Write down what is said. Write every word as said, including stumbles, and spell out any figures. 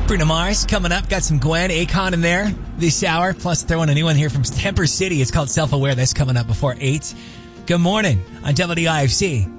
Bruno Mars coming up. Got some Gwen, Akon in there this hour. Plus throwing a new one here from Temper City. It's called Self-Aware. That's coming up before eight. Good morning on W I F C.